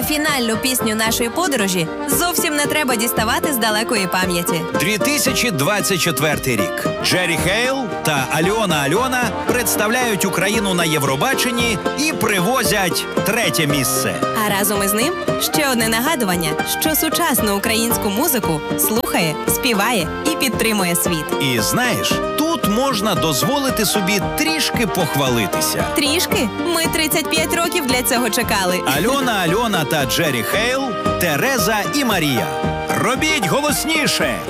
фінальну пісню нашої подорожі зовсім не треба діставати з далекої пам'яті. 2024 рік. Джері Хейл та Альона представляють Україну на Євробаченні і привозять 3-те місце. А разом із ним ще одне нагадування, що сучасну українську музику слухає, співає і підтримує світ. І знаєш, тут можна дозволити собі трішки похвалитися. Трішки? Ми 35 років для цього чекали. Альона та Джері Хейл, Тереза і Марія. Робіть голосніше!